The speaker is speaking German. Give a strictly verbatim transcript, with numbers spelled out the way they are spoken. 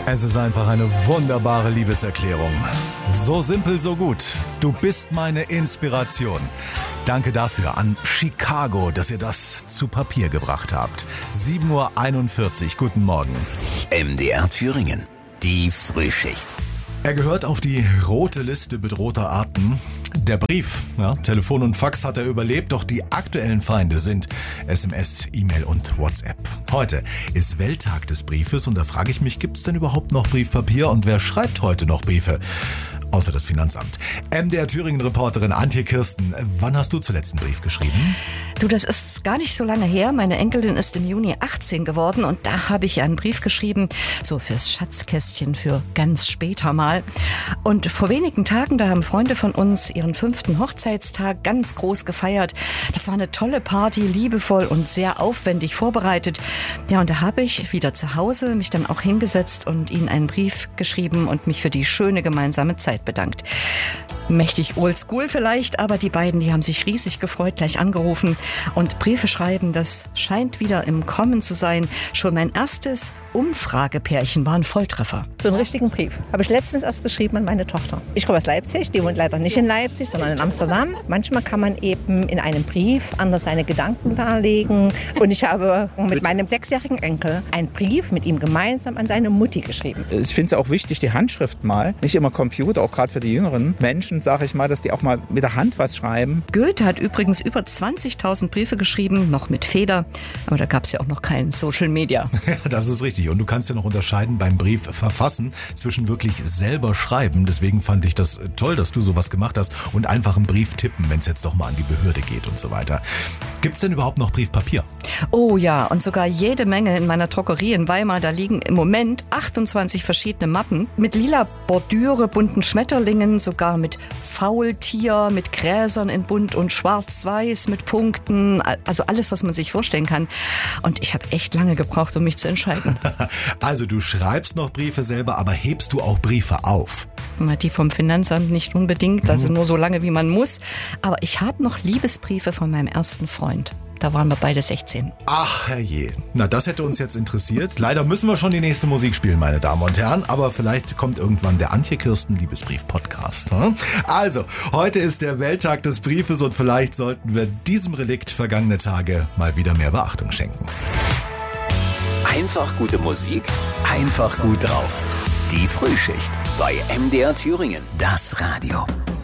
Es ist einfach eine wunderbare Liebeserklärung. So simpel, so gut. Du bist meine Inspiration. Danke dafür an Chicago, dass ihr das zu Papier gebracht habt. sieben Uhr einundvierzig, guten Morgen. M D R Thüringen, die Frühschicht. Er gehört auf die rote Liste bedrohter Arten. Der Brief, ja, Telefon und Fax hat er überlebt, doch die aktuellen Feinde sind S M S, E-Mail und WhatsApp. Heute ist Welttag des Briefes und da frage ich mich, gibt es denn überhaupt noch Briefpapier und wer schreibt heute noch Briefe? Außer das Finanzamt. M D R Thüringen-Reporterin Antje Kirsten, wann hast du zuletzt einen Brief geschrieben? Du, das ist gar nicht so lange her. Meine Enkelin ist im Juni achtzehn geworden und da habe ich ihr einen Brief geschrieben, so fürs Schatzkästchen für ganz später mal. Und vor wenigen Tagen, da haben Freunde von uns ihren fünften Hochzeitstag ganz groß gefeiert. Das war eine tolle Party, liebevoll und sehr aufwendig vorbereitet. Ja, und da habe ich wieder zu Hause mich dann auch hingesetzt und ihnen einen Brief geschrieben und mich für die schöne gemeinsame Zeit bedankt. Mächtig oldschool vielleicht, aber die beiden, die haben sich riesig gefreut, gleich angerufen. Und Briefe schreiben, das scheint wieder im Kommen zu sein. Schon mein erstes Umfragepärchen war ein Volltreffer. So einen richtigen Brief habe ich letztens erst geschrieben an meine Tochter. Ich komme aus Leipzig, die wohnt leider nicht in Leipzig, sondern in Amsterdam. Manchmal kann man eben in einem Brief anders seine Gedanken darlegen. Und ich habe mit meinem sechsjährigen Enkel einen Brief mit ihm gemeinsam an seine Mutti geschrieben. Ich finde es auch wichtig, die Handschrift mal, nicht immer Computer, auch gerade für die jüngeren Menschen, sage ich mal, dass die auch mal mit der Hand was schreiben. Goethe hat übrigens über zwanzigtausend Briefe geschrieben, noch mit Feder. Aber da gab es ja auch noch kein Social Media. Das ist richtig. Und du kannst ja noch unterscheiden beim Brief verfassen zwischen wirklich selber schreiben. Deswegen fand ich das toll, dass du sowas gemacht hast und einfach einen Brief tippen, wenn es jetzt doch mal an die Behörde geht und so weiter. Gibt es denn überhaupt noch Briefpapier? Oh ja, und sogar jede Menge in meiner Drogerie in Weimar. Da liegen im Moment achtundzwanzig verschiedene Mappen mit lila Bordüre, bunten Schmetterlingen, sogar mit Faultier, mit Gräsern in bunt und schwarz-weiß, mit Punkten. Also alles, was man sich vorstellen kann. Und ich habe echt lange gebraucht, um mich zu entscheiden. Also du schreibst noch Briefe selber, aber hebst du auch Briefe auf? Na, die vom Finanzamt nicht unbedingt, also nur so lange, wie man muss. Aber ich habe noch Liebesbriefe von meinem ersten Freund. Da waren wir beide sechzehn. Ach, herrje. Na, das hätte uns jetzt interessiert. Leider müssen wir schon die nächste Musik spielen, meine Damen und Herren. Aber vielleicht kommt irgendwann der Antje Kirsten Liebesbrief-Podcast. Hm? Also, heute ist der Welttag des Briefes und vielleicht sollten wir diesem Relikt vergangene Tage mal wieder mehr Beachtung schenken. Einfach gute Musik, einfach gut drauf. Die Frühschicht bei M D R Thüringen, das Radio.